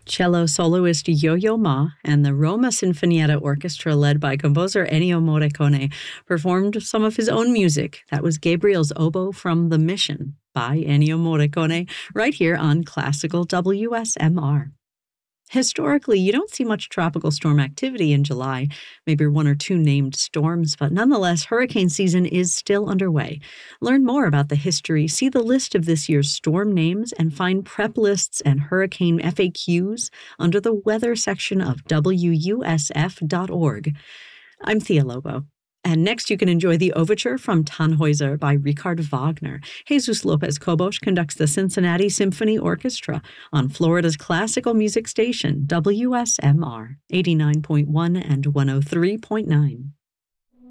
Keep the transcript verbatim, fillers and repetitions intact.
Cello soloist Yo-Yo Ma and the Roma Sinfonietta Orchestra, led by composer Ennio Morricone, performed some of his own music. That was Gabriel's Oboe from The Mission by Ennio Morricone, right here on Classical W S M R. Historically, you don't see much tropical storm activity in July, maybe one or two named storms, but nonetheless, hurricane season is still underway. Learn more about the history, see the list of this year's storm names, and find prep lists and hurricane F A Qs under the weather section of W U S F dot org. I'm Thea Lobo. And next, you can enjoy the Overture from Tannhäuser by Richard Wagner. Jesus Lopez Cobos conducts the Cincinnati Symphony Orchestra on Florida's classical music station, W S M R, eighty-nine point one and one oh three point nine.